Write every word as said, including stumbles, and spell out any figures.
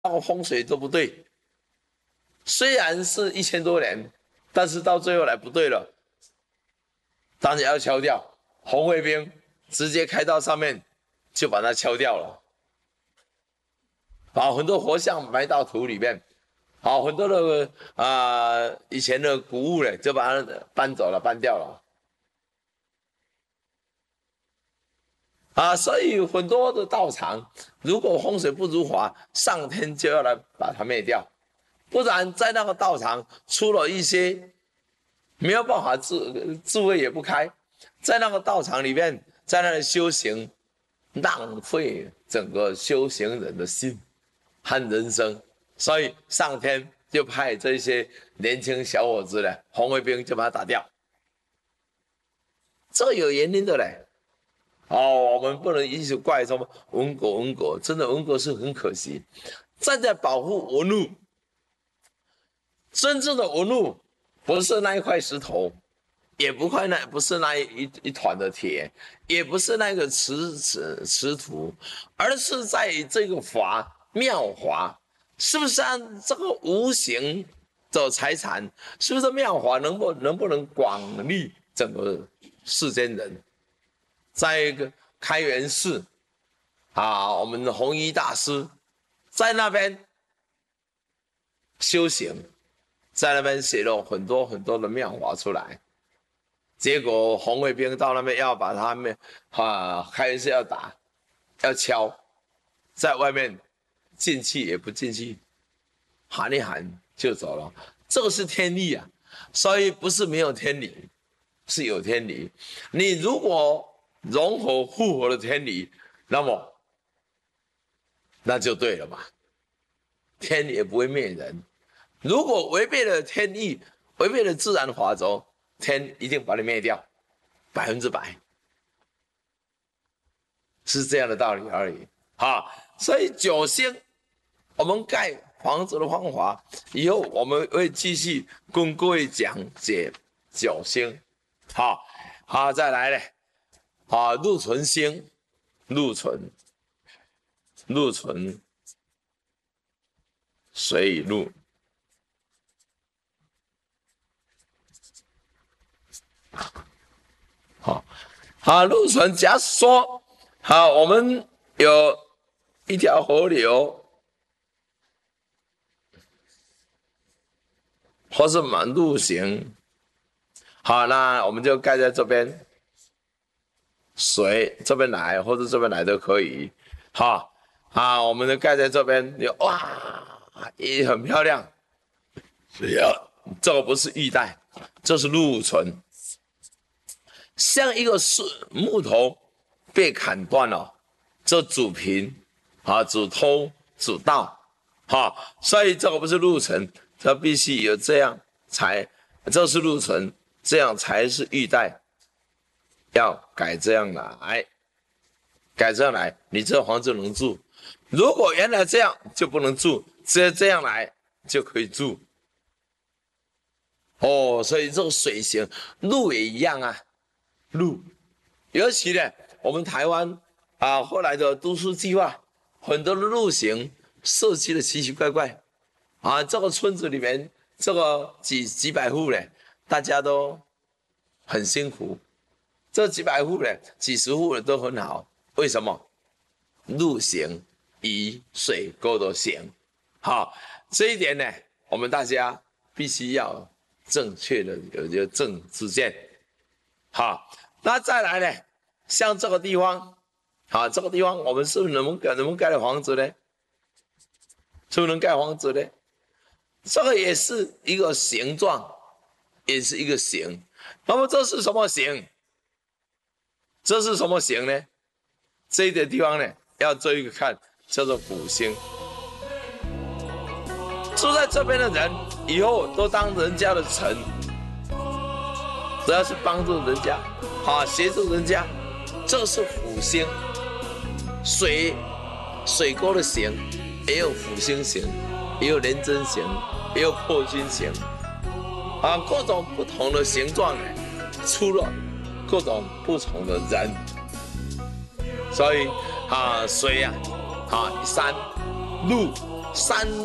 那个风水都不对。虽然是一千多年，但是到最后来不对了，当然要敲掉。红卫兵直接开到上面，就把它敲掉了，把很多佛像埋到土里面，好，很多的啊、呃、以前的古物呢，就把它搬走了，搬掉了。啊，所以很多的道场，如果风水不如法，上天就要来把它灭掉，不然在那个道场出了一些没有办法智智慧也不开，在那个道场里面，在那里修行，浪费整个修行人的心和人生，所以上天就派这些年轻小伙子呢，红卫兵就把他打掉，这有原因的嘞。哦，我们不能一直怪什么文革文革，真的文革是很可惜。站在保护文物，真正的文物不是那一块石头，也不快那不是那一一团的铁，也不是那个瓷瓷瓷土，而是在于这个法妙法，是不是按这个无形的财产，是不是妙法能不能不能广利整个世间人？在一个开元寺啊，我们的弘一大师在那边修行，在那边写了很多很多的妙法出来。结果红卫兵到那边要把他们啊，开元寺要打，要敲，在外面进去也不进去，喊一喊就走了。这个是天理啊，所以不是没有天理，是有天理。你如果融合复合的天理，那么那就对了嘛，天也不会灭人。如果违背了天意，违背了自然法则，天一定把你灭掉，百分之百，是这样的道理而已。好，所以九星，我们盖房子的方法，以后我们会继续跟各位讲解九星。好，好，再来嘞。啊，禄存星，禄存，禄存，水与禄。好，好，禄存，假使说，好，我们有一条河流，或是满路行，好，那我们就盖在这边。水这边来或者这边来都可以，好啊，我们的盖在这边，你哇，也很漂亮。这个不是玉带，这是禄存，像一个树木头被砍断了，这主贫啊，主偷，主盗，好，所以这个不是禄存，它必须有这样才，这是禄存，这样才是玉带。要改这样来，改这样来，你这房子能住。如果原来这样就不能住，直接这样来就可以住。哦，所以这个水型路也一样啊，路，尤其呢，我们台湾啊，后来的都市计划，很多的路型设计的奇奇怪怪啊，这个村子里面这个几几百户呢，大家都很辛苦。这几百户呢，几十户的都很好，为什么？路行以水沟都行，好，这一点呢，我们大家必须要正确的有有正知见，好，那再来呢，像这个地方，好，这个地方我们是不是能不能盖能不能盖的房子呢？是不是能盖房子呢？这个也是一个形状，也是一个形，那么这是什么形？这是什么形呢？这一点地方呢，要做一个看，叫做辅星。住在这边的人，以后都当人家的臣，主要是帮助人家，啊，协助人家，这是辅星。水水沟的形，也有辅星形，也有廉贞形，也有破军形，啊，各种不同的形状呢，出了各种不同的人，所以啊，水啊，啊山路三